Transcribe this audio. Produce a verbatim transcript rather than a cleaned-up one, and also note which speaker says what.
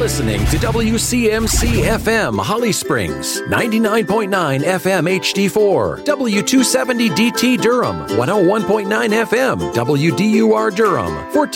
Speaker 1: listening to W C M C F M Holly Springs, ninety-nine point nine F M H D four, W two seventy D T Durham, one oh one point nine F M W D U R Durham, fourteen